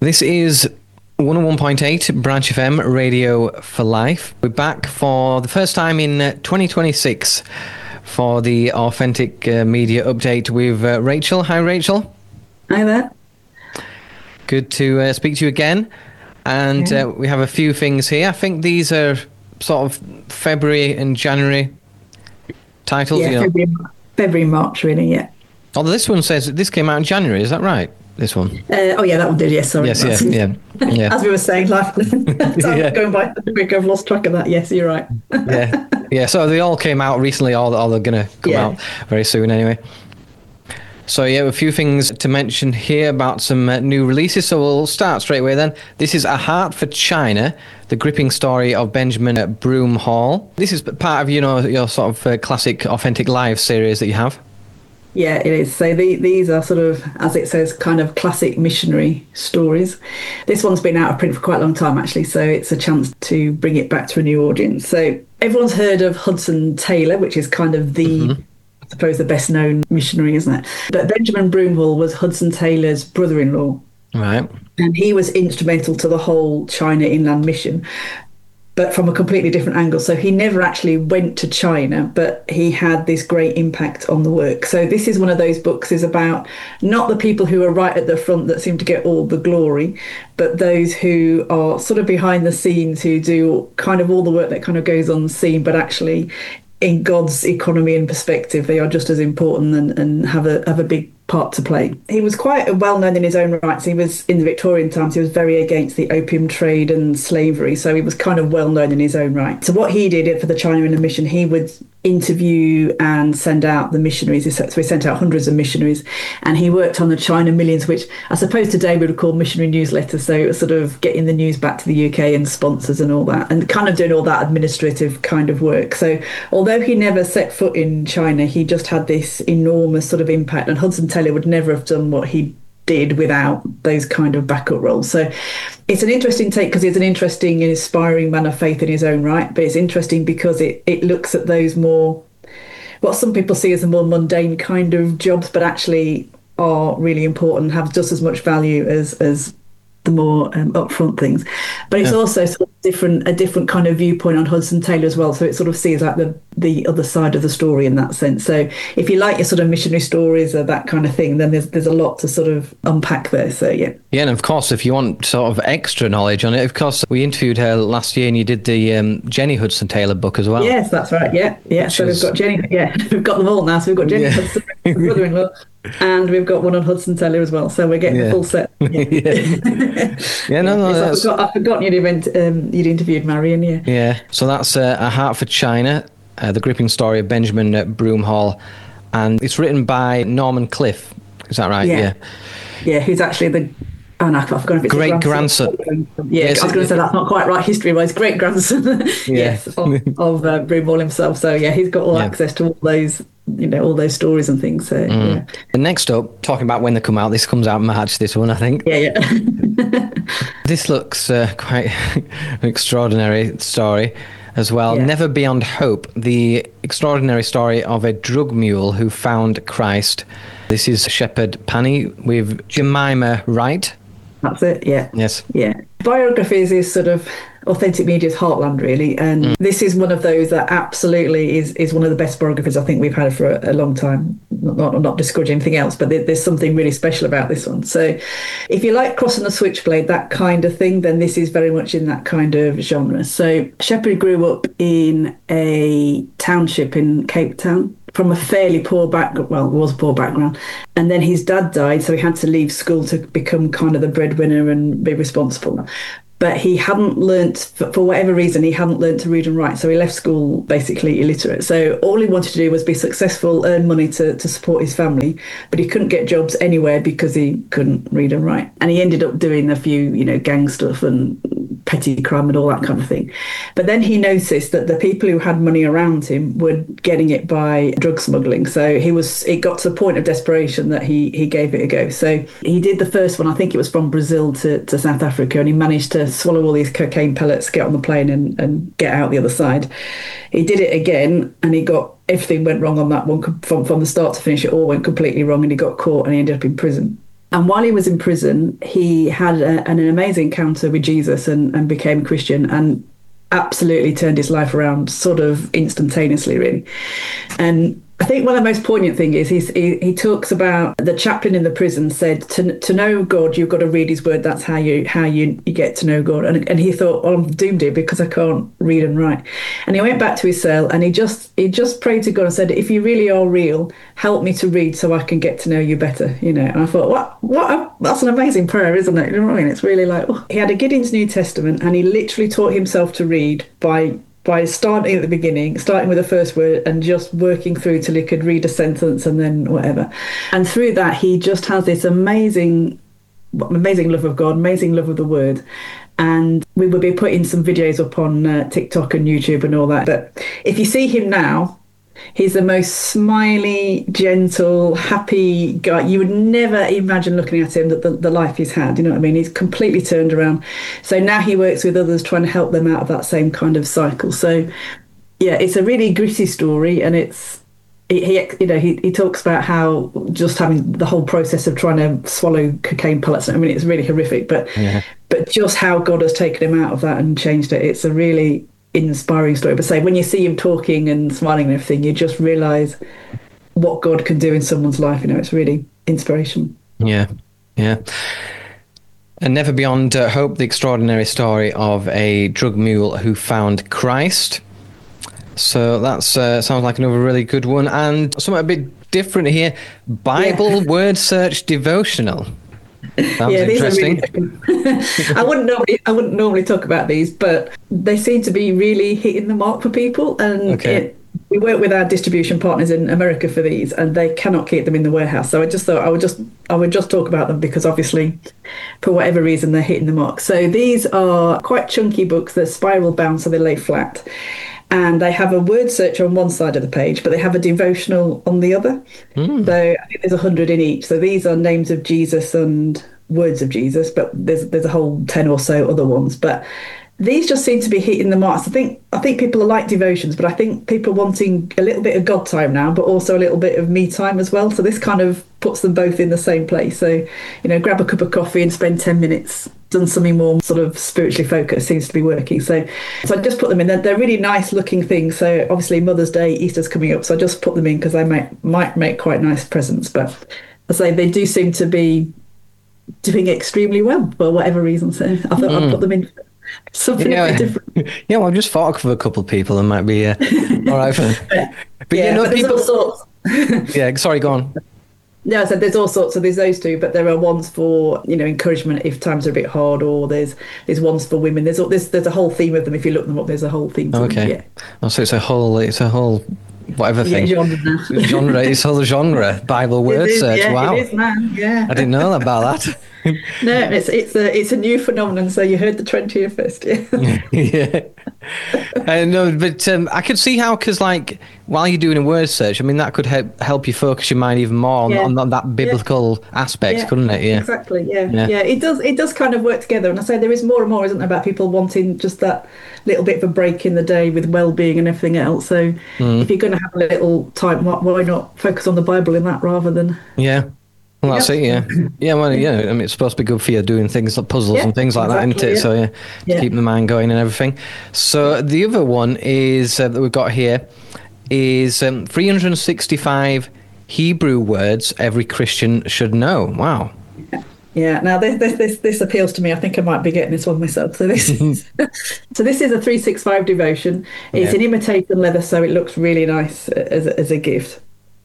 This is 101.8 Branch FM Radio for Life. We're back for the first time in 2026 for the Authentic Media Update with Rachel. Hi, Rachel. Hi there. Good to speak to you again. And we have a few things here. I think these are sort of February and January titles. Yeah, February, March, really, yeah. Although this one says this came out in January, is that right? This one? That one did, yes, sorry. Yes, yeah. As we were saying, life going by quick, I've lost track of that. Yes, you're right. yeah, so they all came out recently, or they're going to come out very soon anyway. So yeah, a few things to mention here about some new releases. So we'll start straight away then. This is A Heart for China, the gripping story of Benjamin Broomhall. This is part of, your sort of classic Authentic Live series that you have. Yeah, it is. So these are sort of, as it says, kind of classic missionary stories. This one's been out of print for quite a long time, actually, so it's a chance to bring it back to a new audience. So everyone's heard of Hudson Taylor, which is kind of I suppose, the best-known missionary, isn't it? But Benjamin Broomhall was Hudson Taylor's brother-in-law. Right. And he was instrumental to the whole China Inland Mission, but from a completely different angle. So he never actually went to China, but he had this great impact on the work. So this is one of those books is about not the people who are right at the front that seem to get all the glory, but those who are sort of behind the scenes, who do kind of all the work that kind of goes on the scene, but actually in God's economy and perspective, they are just as important and have a big part to play. He was quite well known in his own rights. He was, in the Victorian times, he was very against the opium trade and slavery, so he was kind of well known in his own right. So what he did for the China Inland Mission, he would interview and send out the missionaries. So he sent out hundreds of missionaries, and he worked on the China Millions, which I suppose today we would call missionary newsletters. So it was sort of getting the news back to the UK and sponsors and all that, and kind of doing all that administrative kind of work. So although he never set foot in China, he just had this enormous sort of impact, and Hudson Taylor would never have done what he did without those kind of backup roles. So it's an interesting take because he's an interesting and inspiring man of faith in his own right, but it's interesting because it looks at those more, what some people see as the more mundane kind of jobs, but actually are really important, have just as much value as the more upfront things. But it's also sort of a different kind of viewpoint on Hudson Taylor as well. So it sort of sees like the other side of the story in that sense. So if you like your sort of missionary stories or that kind of thing, then there's a lot to sort of unpack there. So yeah. Yeah, and of course, if you want sort of extra knowledge on it, of course, we interviewed her last year and you did the Jenny Hudson Taylor book as well. Yes, that's right. Yeah. So we've got Jenny. Yeah, we've got them all now. So we've got Jenny Hudson, brother-in-law. And we've got one on Hudson Taylor as well, so we're getting the full set. I've forgotten you'd interviewed Marion. Yeah. So that's A Heart for China, the gripping story of Benjamin Broomhall, and it's written by Norman Cliff. Is that right? Yeah. Who's actually I've forgotten if it's great grandson. Yeah, yes, I was going to say that's not quite right history-wise. Great grandson, yes, of Broomhall himself. So yeah, he's got all access to all those. All those stories and things. So, yeah. And next up, talking about when they come out, this comes out in March, this one, I think. Yeah. This looks quite an extraordinary story as well. Yeah. Never Beyond Hope, the extraordinary story of a drug mule who found Christ. This is Shepherd Panny with Jemima Wright. That's it, yeah. Yes. Yeah. Biographies is sort of Authentic Media's heartland, really, and this is one of those that absolutely is one of the best biographies I think we've had for a long time. Not discouraging anything else, but there's something really special about this one. So if you like Crossing the Switchblade, that kind of thing, then this is very much in that kind of genre. So Shepherd grew up in a township in Cape Town from a fairly poor background. Well, it was a poor background. And then his dad died, so he had to leave school to become kind of the breadwinner and be responsible. But he hadn't learnt, for whatever reason, he hadn't learnt to read and write. So he left school basically illiterate. So all he wanted to do was be successful, earn money to support his family. But he couldn't get jobs anywhere because he couldn't read and write. And he ended up doing a few, gang stuff and petty crime and all that kind of thing. But then he noticed that the people who had money around him were getting it by drug smuggling. So it got to the point of desperation that he gave it a go. So he did the first one, I think it was from Brazil to South Africa, and he managed to swallow all these cocaine pellets, get on the plane and get out the other side. He did it again, and everything went wrong on that one from the start to finish. It all went completely wrong, and he got caught and he ended up in prison. And while he was in prison, he had an amazing encounter with Jesus and became a Christian and absolutely turned his life around sort of instantaneously, really. And I think one of the most poignant thing is he talks about the chaplain in the prison said to know God you've got to read his word. That's how you get to know God. And he thought, well, I'm doomed here because I can't read and write. And he went back to his cell and he just prayed to God and said, if you really are real, help me to read so I can get to know you better. You know. And I thought, that's an amazing prayer, isn't it? You know what I mean? It's really like, oh. He had a Gideon's New Testament and he literally taught himself to read by starting at the beginning, starting with the first word and just working through till he could read a sentence and then whatever. And through that, he just has this amazing love of God, amazing love of the word. And we will be putting some videos up on TikTok and YouTube and all that. But if you see him now, he's the most smiley, gentle, happy guy. You would never imagine looking at him that the life he's had. You know what I mean? He's completely turned around. So now he works with others, trying to help them out of that same kind of cycle. So, yeah, it's a really gritty story, and he talks about how just having the whole process of trying to swallow cocaine pellets. I mean, it's really horrific, but just how God has taken him out of that and changed it. It's a really inspiring story. But say when you see him talking and smiling and everything, you just realize what God can do in someone's life. You know, it's really inspirational. Yeah. And Never Beyond Hope, the extraordinary story of a drug mule who found Christ. So that sounds like another really good one, and something a bit different here. Bible word search devotional. Sounds interesting. I wouldn't normally talk about these, but they seem to be really hitting the mark for people. And we work with our distribution partners in America for these, and they cannot keep them in the warehouse. So I just thought I would just talk about them because obviously, for whatever reason, they're hitting the mark. So these are quite chunky books. They're spiral bound, so they lay flat. And they have a word search on one side of the page, but they have a devotional on the other. So I think there's 100 in each. So these are names of Jesus and words of Jesus, but there's a whole 10 or so other ones. But these just seem to be hitting the marks. I think people are like devotions, but I think people are wanting a little bit of God time now, but also a little bit of me time as well. So this kind of puts them both in the same place. So, you know, grab a cup of coffee and spend 10 minutes done something more sort of spiritually focused seems to be working. So I just put them in. They're really nice looking things. So obviously Mother's Day, Easter's coming up. So I just put them in because they might make quite nice presents. But I say they do seem to be doing extremely well for whatever reason. So I thought I'd put them in. Something different. Yeah, well, I've just thought for a couple of people and might be all right for them. But people. All sorts. Yeah, sorry, go on. No, I said there's all sorts. So there's those two, but there are ones for encouragement if times are a bit hard, or there's ones for women. There's a whole theme of them. If you look them up, there's a whole theme. Okay. Yeah. Oh, so it's a whole whatever thing. Genre. It's a whole genre. Bible word search. Yeah, wow. It is, man. Yeah. I didn't know about that. No, it's a new phenomenon. So you heard the trend here first. Yeah. No, but I could see how, because like while you're doing a word search, I mean that could help you focus your mind even more on that biblical aspect, couldn't it? Yeah. Exactly. Yeah. It does kind of work together. And I say there is more and more, isn't there, about people wanting just that little bit of a break in the day with well-being and everything else. So if you're going to have a little time, why not focus on the Bible in that rather than Well, that's it, yeah. Yeah, well, yeah, I mean, it's supposed to be good for you doing things like puzzles and things like that, isn't it? So, to keep the mind going and everything. So, the other one is that we've got here is 365 Hebrew words every Christian should know. Wow. Yeah, now this appeals to me. I think I might be getting this one myself. So this is a 365 devotion. It's in imitation leather, so it looks really nice as a gift.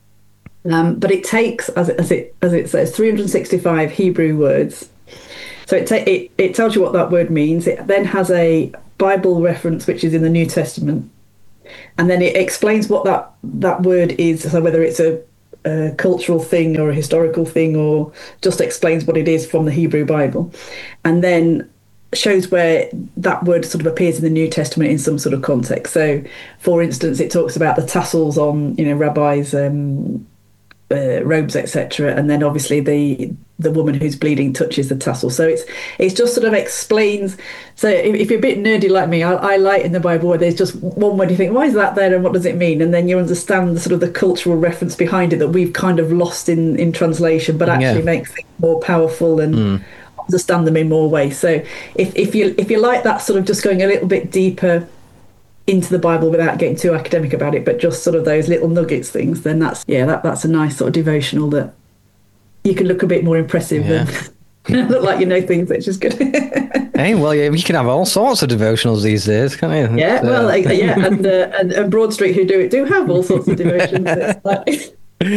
But it takes, as it says, 365 Hebrew words. So it tells you what that word means. It then has a Bible reference, which is in the New Testament, and then it explains what that word is. So whether it's a cultural thing or a historical thing, or just explains what it is from the Hebrew Bible, and then shows where that word sort of appears in the New Testament in some sort of context. So, for instance, it talks about the tassels on rabbis' robes, etc. And then obviously the woman who's bleeding touches the tassel. So it's just sort of explains. So if you're a bit nerdy like me, I like in the Bible where there's just one word you think, why is that there and what does it mean? And then you understand the sort of the cultural reference behind it that we've kind of lost in translation, but actually makes things more powerful and understand them in more ways. So if you like that sort of just going a little bit deeper into the Bible without getting too academic about it, but just sort of those little nuggets things, then that's a nice sort of devotional that you can look a bit more impressive than look like you know things, which is good. Hey, well, yeah, you can have all sorts of devotionals these days, can't you? Yeah, and Broad Street who do have all sorts of devotions.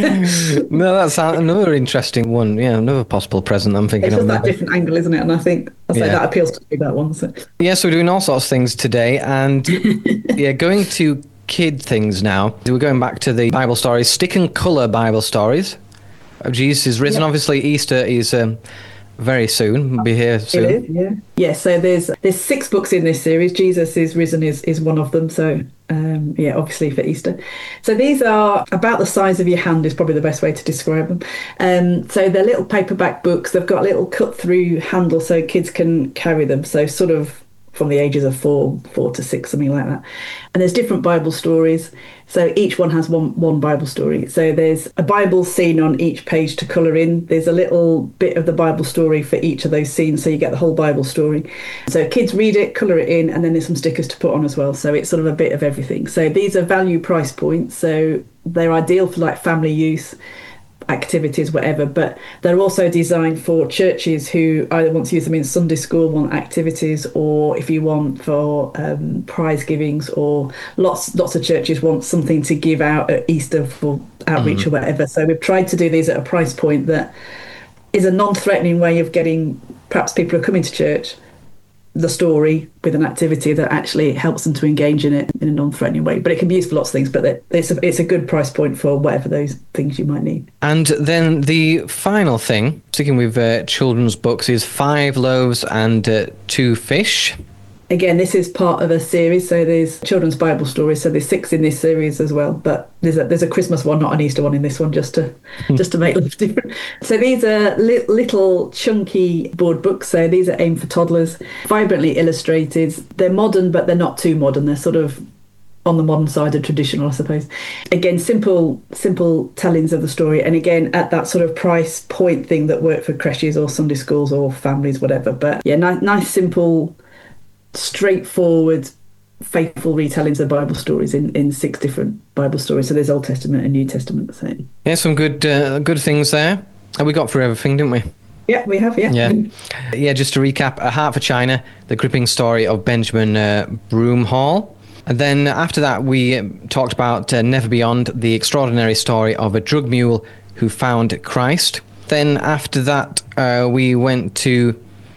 No, that's another interesting one. Yeah, another possible present I'm thinking it's just of. That different angle, isn't it? And I think that appeals to me, that one. So. Yeah, so we're doing all sorts of things today, and going to kid things now. We're going back to the Bible stories, stick and colour Bible stories. Jesus is risen. Obviously, Easter is very soon. We'll be here soon. It is, yeah. So there's 6 books in this series. Jesus is risen is one of them. So obviously for Easter. So these are about the size of your hand is probably the best way to describe them. So they're little paperback books. They've got a little cut through handle so kids can carry them. So sort of from the ages of 4 to 6, something like that. And there's different Bible stories. So each one has one Bible story. So there's a Bible scene on each page to colour in. There's a little bit of the Bible story for each of those scenes, so you get the whole Bible story. So kids read it, colour it in, and then there's some stickers to put on as well. So it's sort of a bit of everything. So these are value price points. So they're ideal for like family use, activities, whatever, but they're also designed for churches who either want to use them in Sunday school, want activities, or if you want for prize givings, or lots of churches want something to give out at Easter for outreach or whatever. So we've tried to do these at a price point that is a non-threatening way of getting perhaps people who are coming to church the story with an activity that actually helps them to engage in it in a non-threatening way. But it can be used for lots of things, but it's a good price point for whatever those things you might need. And then the final thing, sticking with children's books, is 5 loaves and 2 fish. Again, this is part of a series, so there's children's Bible stories, so there's 6 in this series as well, but there's a Christmas one, not an Easter one in this one, just to make life different. So these are little chunky board books, so these are aimed for toddlers, vibrantly illustrated. They're modern, but they're not too modern. They're sort of on the modern side of traditional, I suppose. Again, simple tellings of the story, and again at that sort of price point thing that work for creches or Sunday schools or families, whatever. But yeah, nice simple, straightforward, faithful retellings of Bible stories in 6 different Bible stories. So there's Old Testament and New Testament the same. Yeah, some good things there. And we got through everything, didn't we? Yeah, we have, yeah. Yeah, just to recap, A Heart for China, the gripping story of Benjamin Broomhall. And then after that, we talked about Never Beyond, the extraordinary story of a drug mule who found Christ. Then after that, we went to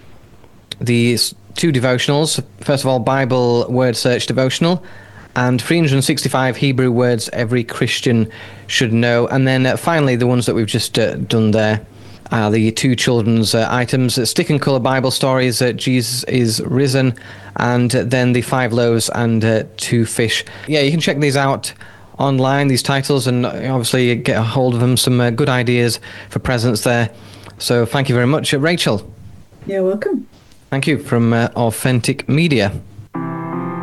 the 2 devotionals. First of all, Bible Word Search Devotional, and 365 Hebrew words every Christian should know. And then finally, the ones that we've just done there are the 2 children's items, Stick and Colour Bible Stories, Jesus is Risen, and then the 5 loaves and 2 fish. Yeah, you can check these out online, these titles, and obviously get a hold of them. Some good ideas for presents there. So thank you very much, Rachel. You're welcome. Thank you from Authentic Media.